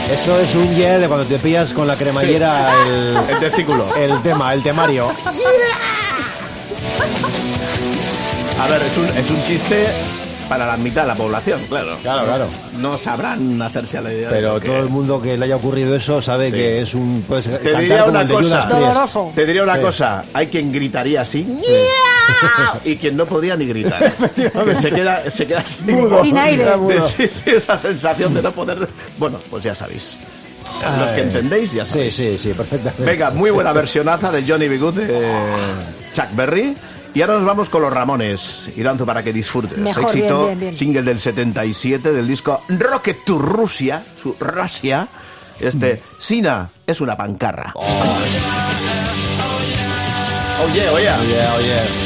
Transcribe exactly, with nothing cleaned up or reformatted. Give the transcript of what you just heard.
Esto es un yeah de cuando te pillas con la cremallera sí. el, el testículo. El tema, el temario. A ver, es un, es un chiste para la mitad de la población, claro. Claro, claro. No sabrán hacerse a la idea. Pero de todo el mundo que le haya ocurrido eso sabe sí. que es un... Puedes te diría una cosa. Te diría una sí. cosa. Hay quien gritaría así. Sí. Y quien no podría ni gritar. Que se queda, se queda sin, mudo, sin aire. De, sí, sí, esa sensación de no poder... Bueno, pues ya sabéis. Ay, los que entendéis ya sabéis. Sí, sí, sí, perfectamente. Venga, muy buena versionaza de Johnny B. Good de Chuck Berry. Y ahora nos vamos con los Ramones. Iranzo, para que disfrutes. Mejor, éxito, bien, bien, bien. Single del setenta y siete del disco Rocket to Russia, su Rusia. Este, mm. Sina es una pancarra. Oh, yeah, oh yeah. Oh yeah, oh yeah.